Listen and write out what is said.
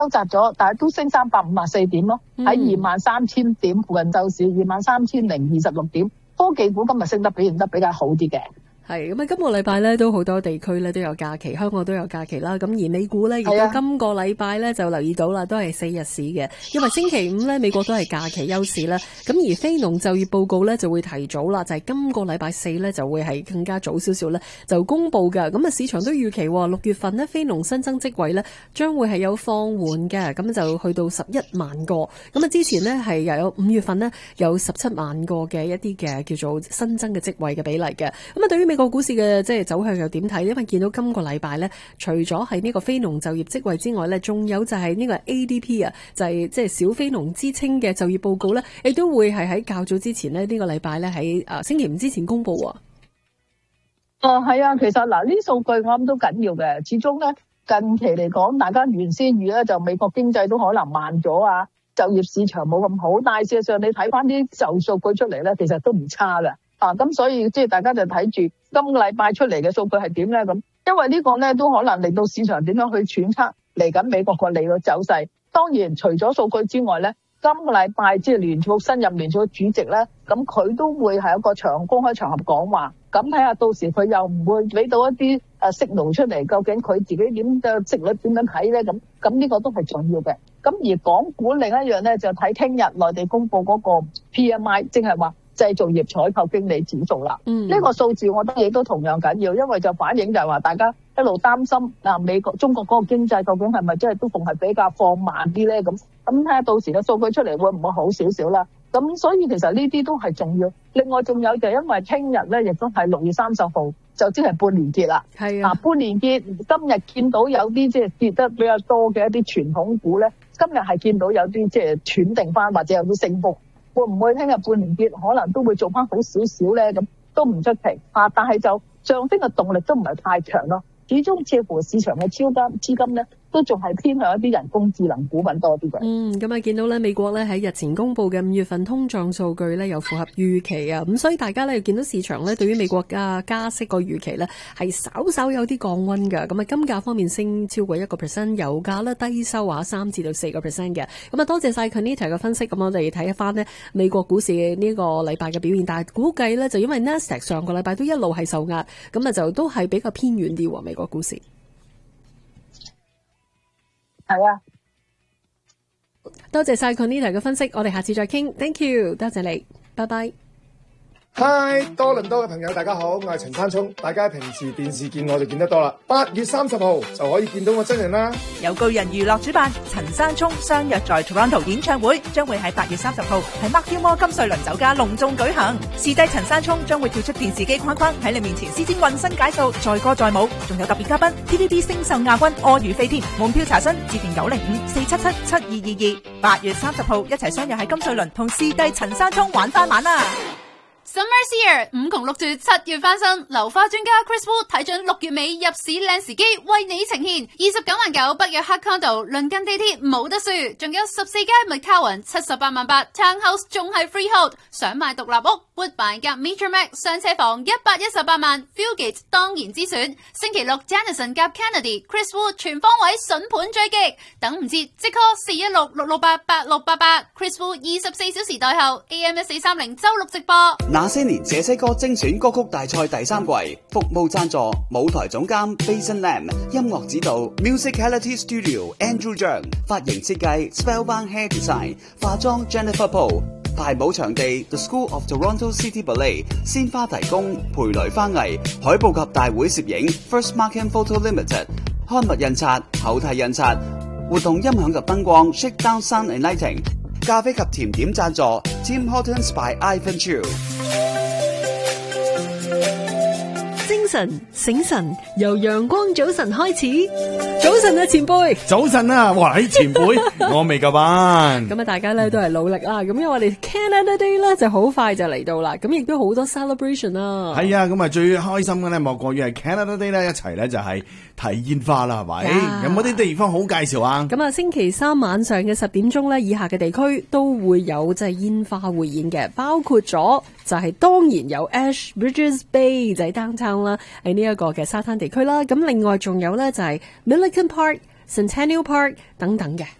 收窄咗，但係都升354點咯，喺23,000點附近收市，23,026點。科技股今日升得表現得比較好啲嘅。 係咁啊！今個禮拜咧都好多地區咧都有假期，香港都有假期啦。咁而美股咧亦都今個禮拜咧就留意到啦，都係4日市嘅，因為星期五咧美國都係假期休市啦。咁而非農就業報告咧就會提早啦，就係今個禮拜4咧就會係更加早少少咧就公布嘅。咁啊市場都預期6月份咧非農新增職位咧將會係有放緩嘅，咁就去到11萬個。咁啊之前咧係又有5月份咧有17萬個嘅一啲嘅叫做新增嘅職位嘅比例嘅。咁啊對於美國股市嘅即係走向又點睇？因為見到今個禮拜咧，除咗係呢個非農就業職位之外咧，仲有就係呢個 ADP 啊，就係即係小非農之稱嘅就業報告咧，亦都會係喺較早之前咧呢個禮拜咧喺星期五之前公布啊。 係啊，其實嗱呢數據我諗都緊要嘅，始終咧近期嚟講，大家原先預咧就美國經濟都可能慢咗啊，就業市場冇咁好，但係事實上你睇翻啲就數據出嚟咧，其實都唔差嘅。咁所以即係大家就睇住今個禮拜出嚟嘅數據係點咧咁，因為呢個咧都可能令到市場點樣去揣測嚟緊美國個利率走勢。當然除咗數據之外咧，今個禮拜即係聯儲新任聯儲主席咧，咁佢都會係一個公開場合講話，咁睇下到時佢又唔會俾到一啲signal出嚟，究竟佢自己點嘅息率點樣睇咧咁呢個都係重要嘅。咁而港股另一樣咧就睇聽日內地公布嗰個 PMI， 即係話製造業採購經理指數啦，呢個數字我覺得亦都同樣緊要，因為就反映就係話大家一路擔心美國中國嗰個經濟究竟係咪真係都仲係比較放慢啲咧咁睇下到時嘅數據出嚟會唔會好少少啦。咁所以其實呢啲都係重要。另外仲有就因為聽日咧亦都係6月30號，就即係半年結啦。係啊，半年結今日見到有啲即係跌得比較多嘅一啲傳統股咧，今日係見到有啲即係斷定翻或者有啲升幅。會唔會聽日半年結可能都會做翻好少少咧？咁都唔出奇但係就上升嘅動力都唔係太強咯。始終似乎市場嘅資金咧都仲係偏向一啲人工智能股份多啲嘅。 咁啊見到咧美國咧喺日前公布嘅5月份通脹數據咧又符合預期啊，咁所以大家咧見到市場咧對於美國加息個預期咧係稍有啲降溫嘅。咁啊金價方面升超過1%，油價咧低收3至到4%嘅。咁啊多謝晒 Conita 嘅分析。咁我哋睇一翻呢美國股市呢個禮拜嘅表現，但係估計咧就因為 Nasdaq 上個禮拜都一路係受壓，咁啊就都係比較偏遠啲喎美國股市。 係啊， 多謝晒 Conita 嘅分析，我哋下次再傾。Thank you， 多謝你，拜拜。 嗨，多倫多嘅朋友大家好，我係陳山聰，大家平時電視見我就見得多啦。8月30號就可以見到我真人啦。 由巨人娛樂主辦，陳山聰相約在 Toronto 演唱會，將會喺8月30號喺 Mark Gilmore 金瑞麟酒家隆重舉行。視帝陳山聰將會跳出電視機框框，喺你面前施展渾身解數，載歌載舞，仲有特別嘉賓 TVB 星秀亞軍柯宇飛添。門票查詢致電905-477-7222。8月30號一齊相約喺金瑞麟同視帝陳山聰玩翻晚啦！ Summer's here， 5窮6絕7月翻身，流花專家 Chris Wu 睇準6月尾入市靚時機，為你呈現29.9萬北約黑 condo， 鄰近地鐵冇得輸，仲有14間 McCowan 78.8萬，Townhouse 仲係 freehold， 想買獨立屋 Woodbine 夾 Metro Max 上車房118萬 ，Fieldgate 當然之選。星期六 Jennison 夾 Kennedy Chris Wu 全方位筍盤追擊，等唔切即 call 416-668-8688 Chris Wu 24小時代後 AM 1430周六直播。 那些年這些歌精選歌曲大賽第3季，服務贊助舞台總監 Bason Lam， 音樂指導 Musicality Studio Andrew Zhang， 髮型設計 Spellbound Hair Design， 化妝 Jennifer Poe， 排舞場地 The School of Toronto City Ballet， 鮮花提供培雷花藝，海報及大會攝影 First Markham Photo Limited， 刊物印刷厚體印刷，活動音響及燈光 Shakedown Sound and Lighting， 咖啡及甜點贊助 Tim Hortons by Ivan Chu。 精神醒神，由陽光早晨開始。早晨啊，前輩！ 早晨啊，哇！前輩，我未夠班。 咁啊，大家咧都係努力啦。咁因為我哋 Canada Day 咧就好快就嚟到啦。咁亦都好多 celebration 啦。 係啊，咁啊最開心嘅咧，莫過於係 Canada Day 咧一齊咧就係睇煙花啦，係咪？有冇啲地方好介紹啊？咁啊，星期3晚上嘅10點鐘咧，以下嘅地區都會有即係煙花匯演嘅，包括咗就係當然有 Ash Bridges Bay 就係 downtown 啦，喺呢一個嘅沙灘地區啦。咁另外仲有咧就係 Milliken Park Centennial Park 等等嘅。